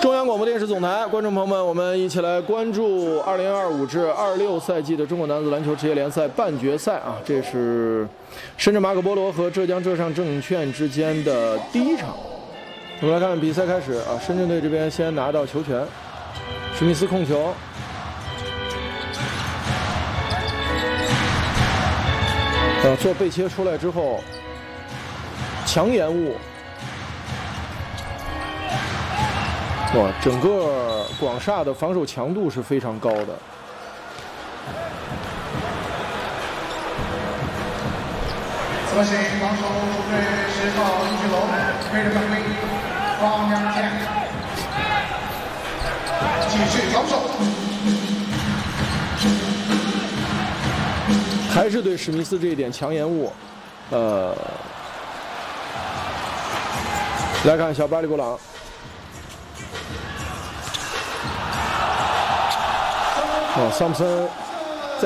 中央广播电视总台，观众朋友们，我们一起来关注2025至26赛季的中国男子篮球职业联赛半决赛啊！这是深圳马可波罗和浙江浙上证券之间的第一场。我们来看比赛开始啊，深圳队这边先拿到球权，史密斯控球。做背切出来之后，强延误。哇，整个广厦的防守强度是非常高的。 则是防守主队10号林志龙背着本威方阳健继续防守， 还是对史密斯这一点强延误。来看小巴里布朗。桑普森